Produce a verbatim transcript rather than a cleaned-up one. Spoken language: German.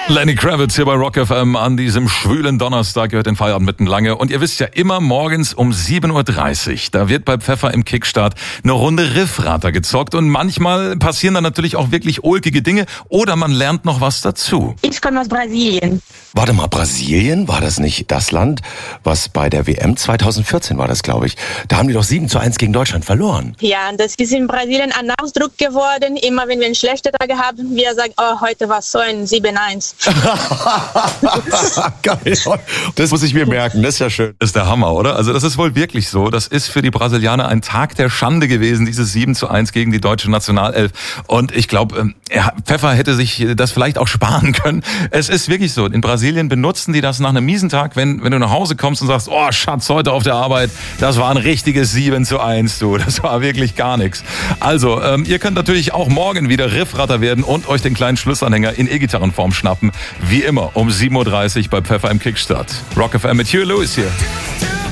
Lenny Kravitz hier bei Rock F M an diesem schwülen Donnerstag, gehört den Feierabend mitten lange. Und ihr wisst ja, immer morgens um sieben Uhr dreißig, da wird bei Pfeffer im Kickstart eine Runde Riffrater gezockt. Und manchmal passieren dann natürlich auch wirklich ulkige Dinge oder man lernt noch was dazu. Ich komme aus Brasilien. Warte mal, Brasilien? War das nicht das Land, was bei der W M zweitausendvierzehn war das, glaube ich? Da haben die doch sieben zu eins gegen Deutschland verloren. Ja, das ist in Brasilien ein Ausdruck geworden. Immer wenn wir einen schlechten Tag haben, wir sagen, oh, heute war so ein sieben eins. Geil. Das muss ich mir merken, das ist ja schön. Das ist der Hammer, oder? Also das ist wohl wirklich so. Das ist für die Brasilianer ein Tag der Schande gewesen, dieses sieben zu eins gegen die deutsche Nationalelf. Und ich glaube, Pfeffer hätte sich das vielleicht auch sparen können. Es ist wirklich so, in Brasilien benutzen die das nach einem miesen Tag, wenn wenn du nach Hause kommst und sagst, oh Schatz, heute auf der Arbeit, das war ein richtiges sieben zu eins, du. Das war wirklich gar nichts. Also, ähm, ihr könnt natürlich auch morgen wieder Riffratter werden und euch den kleinen Schlussanhänger in E-Gitarrenform schnappen. Wie immer um sieben Uhr dreißig bei Pfeffer im Kickstart. Rock F M mit Hugh Lewis hier.